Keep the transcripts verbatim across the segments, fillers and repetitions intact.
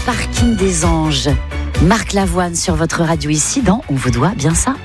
parking des Anges. Marc Lavoine sur votre radio ici dans On vous doit bien ça.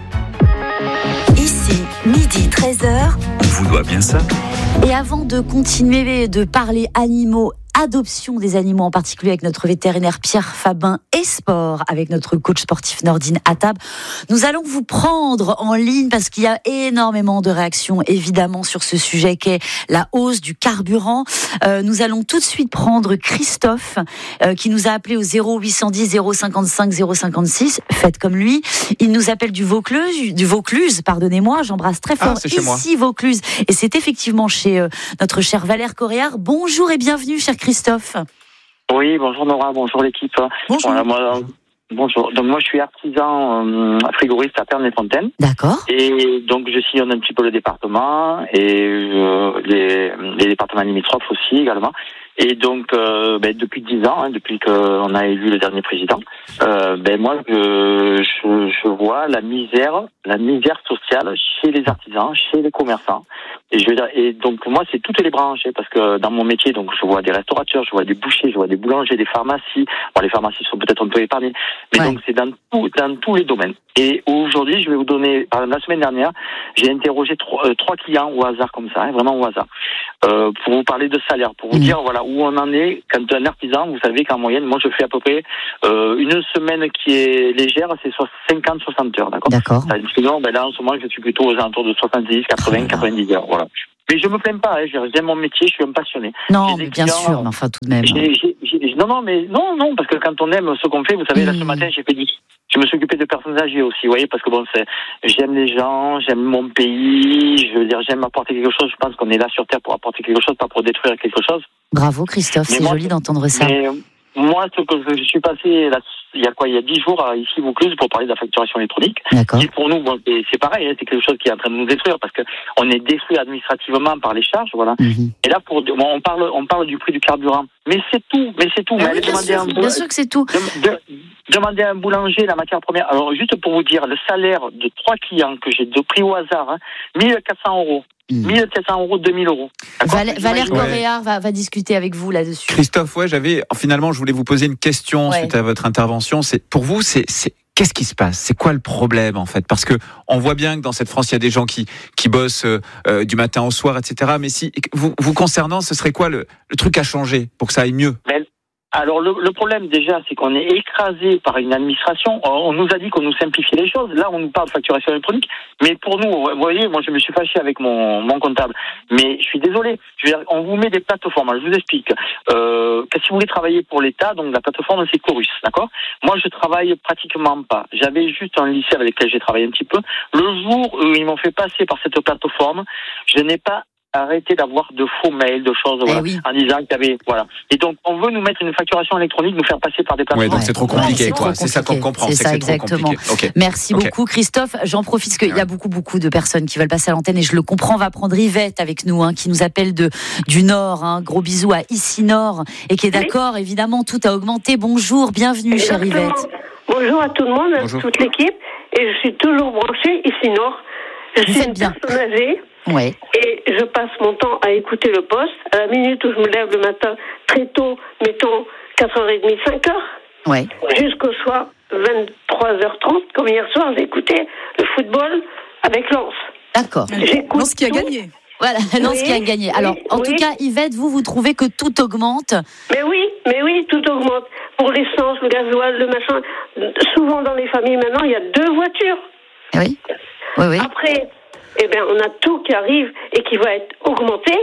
Ici, midi treize heures. On vous doit bien ça. Et avant de continuer de parler animaux, adoption des animaux en particulier avec notre vétérinaire Pierre Fabin et sport avec notre coach sportif Nordine Attab, nous allons vous prendre en ligne parce qu'il y a énormément de réactions évidemment sur ce sujet qu'est la hausse du carburant. Euh, nous allons tout de suite prendre Christophe euh, qui nous a appelé au zéro huit cent dix zéro cinquante-cinq zéro cinquante-six. Faites comme lui. Il nous appelle du Vaucluse, du Vaucluse, pardonnez-moi, j'embrasse très fort ah, c'est ici Vaucluse et c'est effectivement chez euh, notre cher Valère Coréard. Bonjour et bienvenue cher Christophe. Oui, bonjour Nora, bonjour l'équipe. Bonjour. Voilà, moi, bonjour. Donc moi je suis artisan euh, frigoriste à Terne-les-Fontaines. D'accord. Et donc je sillonne un petit peu le département et euh, les, les départements limitrophes aussi également. Et donc euh, ben, depuis dix ans, hein, depuis qu'on a élu le dernier président, euh, ben moi je, je, je vois la misère, la misère sociale chez les artisans, chez les commerçants. Et je veux dire, et donc moi c'est toutes les branches, parce que dans mon métier, donc je vois des restaurateurs, je vois des bouchers, je vois des boulangers, des pharmacies. Bon, les pharmacies sont peut-être un peu épargnées, mais ouais. Donc c'est dans tout, dans tous les domaines. Et aujourd'hui, je vais vous donner, la semaine dernière, j'ai interrogé trois, euh, trois clients au hasard comme ça, hein, vraiment au hasard, euh, pour vous parler de salaire, pour vous mmh. dire voilà où on en est. Quand un artisan, vous savez qu'en moyenne, moi je fais à peu près euh, une semaine qui est légère, c'est cinquante à soixante heures, d'accord. D'accord. Sinon, ben là en ce moment, je suis plutôt aux alentours de soixante-dix, quatre-vingts, quatre-vingt-dix heures, voilà. Mais je me plains pas, hein, j'aime mon métier, je suis un passionné. Non, mais bien sûr, mais enfin tout de même. J'ai, j'ai, j'ai, non, non, mais non, non, parce que quand on aime ce qu'on fait, vous savez, mmh. là ce matin, j'ai fait du, je me suis occupé de personnes âgées aussi, vous voyez, parce que bon, c'est, j'aime les gens, j'aime mon pays, je veux dire, j'aime apporter quelque chose. Je pense qu'on est là sur Terre pour apporter quelque chose, pas pour détruire quelque chose. Bravo Christophe, mais c'est moi, joli d'entendre ça. Mais, moi, ce que je suis passé là, il y a quoi, il y a dix jours à ici Vaucluse pour parler de la facturation électronique. D'accord. Qui pour nous, bon, c'est, c'est pareil, hein, c'est quelque chose qui est en train de nous détruire parce que on est détruit administrativement par les charges, voilà. Mm-hmm. Et là, pour bon, on parle, on parle du prix du carburant, mais c'est tout, mais c'est tout. Mais mais oui, bien, sûr, un bien sûr que c'est tout. De, de, demander à un boulanger la matière première. Alors juste pour vous dire, le salaire de trois clients que j'ai de pris au hasard, hein, mille quatre cents euros. Mmh. mille sept cents euros, deux mille euros. Val- Valère Coréard ouais. va, va discuter avec vous là-dessus. Christophe, ouais, j'avais, finalement, je voulais vous poser une question ouais. suite à votre intervention. C'est, pour vous, c'est, c'est, qu'est-ce qui se passe ? C'est quoi le problème, en fait ? Parce que on voit bien que dans cette France, il y a des gens qui, qui bossent euh, du matin au soir, et cetera. Mais si, vous, vous concernant, ce serait quoi le, le truc à changer pour que ça aille mieux ? Mais... Alors le, le problème déjà, c'est qu'on est écrasé par une administration. On nous a dit qu'on nous simplifiait les choses. Là, on nous parle de facturation électronique, mais pour nous, vous voyez, moi je me suis fâché avec mon, mon comptable. Mais je suis désolé. Je veux dire, on vous met des plateformes. Alors, je vous explique. Euh, que si vous voulez travailler pour l'État, donc la plateforme c'est Chorus, d'accord ? Moi, je travaille pratiquement pas. J'avais juste un lycée avec lequel j'ai travaillé un petit peu. Le jour où ils m'ont fait passer par cette plateforme, je n'ai pas arrêter d'avoir de faux mails, de choses, voilà, eh oui. en disant qu'il y avait, voilà. Et donc, on veut nous mettre une facturation électronique, nous faire passer par des plateformes. Ouais, donc c'est trop compliqué, ouais, c'est quoi. Trop c'est ça qu'on comprend. C'est, c'est ça, c'est exactement. Okay. Merci okay. beaucoup, Christophe. J'en profite parce qu'il y a beaucoup, beaucoup de personnes qui veulent passer à l'antenne et je le comprends. On va prendre Yvette avec nous, hein, qui nous appelle de, du Nord, hein. Gros bisous à Ici Nord et qui est d'accord, oui. évidemment, tout a augmenté. Bonjour, bienvenue, chère Yvette. Bonjour à tout le monde, Bonjour. à toute l'équipe. Et je suis toujours branchée Ici Nord. Je Vous suis faites une bien. personne âgée. Ouais. Et je passe mon temps à écouter le poste. À la minute où je me lève le matin, très tôt, mettons quatre heures trente, cinq heures, ouais. jusqu'au soir, vingt-trois heures trente, comme hier soir, j'ai écouté le football avec Lens. D'accord. J'écoute Lens qui a tout. gagné. Voilà, Lens oui, qui a gagné. Alors, oui, en oui. tout cas, Yvette, vous, vous trouvez que tout augmente ? Mais oui, mais oui, tout augmente. Pour l'essence, le gasoil, le machin. Souvent dans les familles, maintenant, il y a deux voitures. Oui, oui, oui. Après... Eh bien, on a tout qui arrive et qui va être augmenté.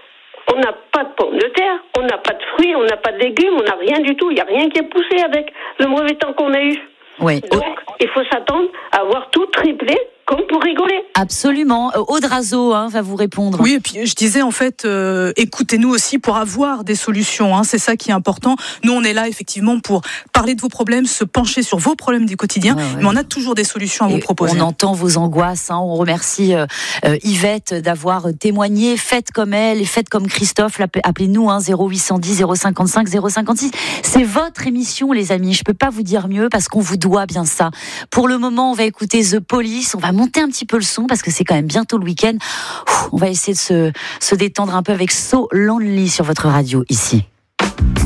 On n'a pas de pommes de terre, on n'a pas de fruits, on n'a pas de légumes, on n'a rien du tout. Il n'y a rien qui est poussé avec le mauvais temps qu'on a eu. Oui. Donc, il faut s'attendre à voir tout triplé, comme pour rigoler. Absolument. Aude Razo hein, va vous répondre. Oui, et puis je disais en fait, euh, écoutez-nous aussi pour avoir des solutions. Hein, c'est ça qui est important. Nous, on est là effectivement pour parler de vos problèmes, se pencher sur vos problèmes du quotidien, ouais, ouais. mais on a toujours des solutions à et vous proposer. On entend vos angoisses. Hein, on remercie euh, Yvette d'avoir témoigné. Faites comme elle et faites comme Christophe. Appelez-nous hein, zéro huit cent dix zéro cinquante-cinq zéro cinquante-six. C'est votre émission, les amis. Je peux pas vous dire mieux parce qu'on vous doit bien ça. Pour le moment, on va écouter The Police. On va monter un petit peu le son parce que c'est quand même bientôt le week-end. Ouh, on va essayer de se, se détendre un peu avec So Lonely sur votre radio ici.